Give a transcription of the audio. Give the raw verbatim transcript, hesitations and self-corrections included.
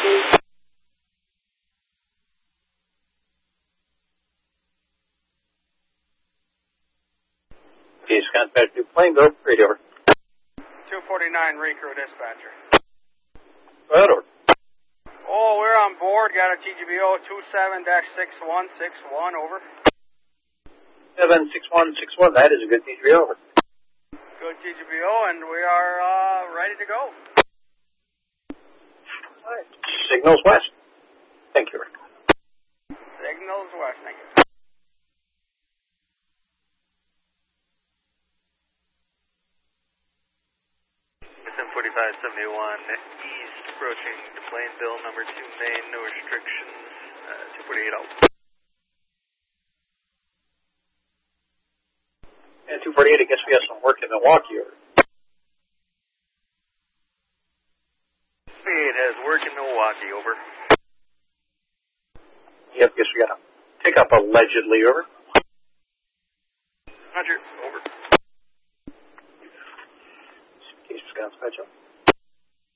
Peace, contact to Plainville, radio over. two forty-nine recrew dispatcher. Go ahead, over. Oh, we're on board. Got a T G B O two seven dash six one six one, over. seven six one six one, that is a good T G B O, over. Good T G B O, and we are uh, ready to go. All right. Signals west. Thank you, Rick. Signals west, thank you. ten forty-five seventy-one east, approaching to Plainville, number two main, no restrictions, uh, two forty-eight out. And two forty-eight, I guess we have some work in Milwaukee, over. It has work in Milwaukee, over. Yep, guess we got a pickup allegedly, over. Roger, over. Case Wisconsin, patch up.